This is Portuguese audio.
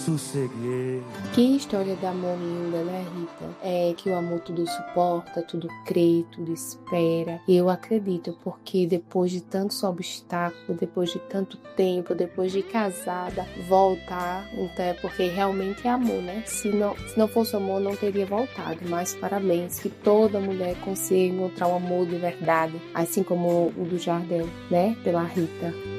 sosseguei. Que história de amor linda, né, Rita? É que o amor tudo suporta, tudo crê, tudo espera. E eu acredito, porque depois de tantos obstáculos, depois de tanto tempo, depois de casada, voltar, então é porque realmente é amor, né? Se não fosse amor, não teria voltado. Mas parabéns, que toda mulher consiga encontrar um amor de verdade, assim como o do Jardel, né? Pela Rita.